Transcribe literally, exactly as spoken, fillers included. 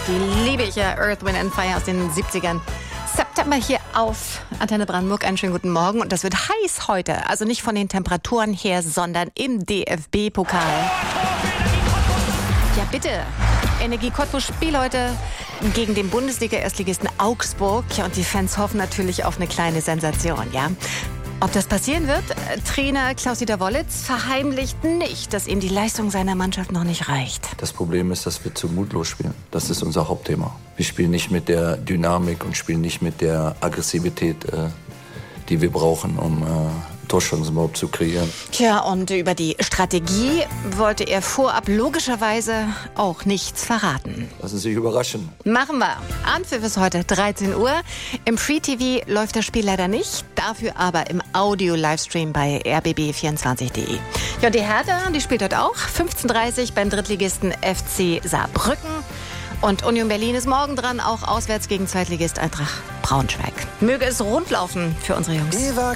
Die liebe ich ja, Earth, Wind and Fire aus den siebzigern. September hier auf Antenne Brandenburg. Einen schönen guten Morgen. Und das wird heiß heute. Also nicht von den Temperaturen her, sondern im D F B-Pokal. Ja, bitte. Energie Cottbus Spiel heute gegen den Bundesliga-Erstligisten Augsburg. Ja, und die Fans hoffen natürlich auf eine kleine Sensation, ja. Ob das passieren wird? Trainer Klaus-Dieter Wollitz verheimlicht nicht, dass ihm die Leistung seiner Mannschaft noch nicht reicht. Das Problem ist, dass wir zu mutlos spielen. Das ist unser Hauptthema. Wir spielen nicht mit der Dynamik und spielen nicht mit der Aggressivität, äh, die wir brauchen, um äh, Torchancen überhaupt zu kreieren. Tja, und über die Strategie wollte er vorab logischerweise auch nichts verraten. Lassen Sie sich überraschen. Machen wir. Anpfiff ist heute dreizehn Uhr. Im Free-T V läuft das Spiel leider nicht, dafür aber im Audio-Livestream bei r b b vierundzwanzig punkt d e. Ja, und die Hertha, die spielt heute auch. fünfzehn Uhr dreißig beim Drittligisten F C Saarbrücken. Und Union Berlin ist morgen dran, auch auswärts gegen Zweitligist Eintracht Braunschweig. Möge es rund laufen für unsere Jungs.